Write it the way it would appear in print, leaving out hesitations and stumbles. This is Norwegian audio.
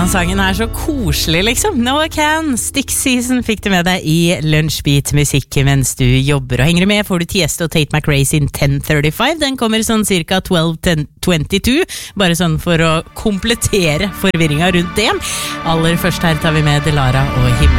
sangen så koselig liksom. Noah Can, Stick Season fikk du med deg i Lunsjbeat musikk mens du jobber. Og henger du med får du Tiesto og Tate McRae sin 10:35. Den kommer sånn cirka 12:22, bare sånn for å komplettere forvirringa rundt det. Aller først her tar vi med Delara og Himmel.